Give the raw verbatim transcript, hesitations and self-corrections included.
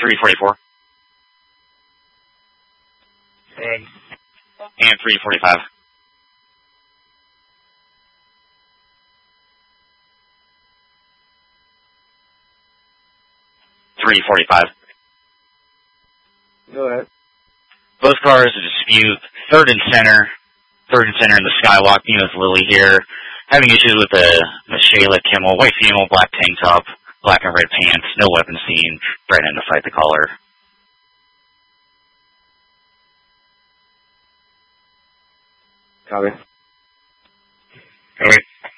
three forty-four. Thanks. And three forty-five. three forty-five. Go ahead. Both cars, a dispute. Third and center. Third and center in the Skywalk. Nina's Lily here. Having issues with the, the Shayla Kimmel. White female, black tank top, black and red pants, no weapon seen. Ran in to fight the caller. Copy. Copy.